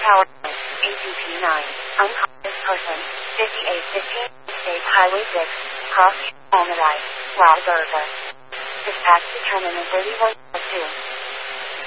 Tower, ACP 9, unconscious person, 5815, State Highway 6, Cross Onerai, Waldberger. Dispatch determined in 3102.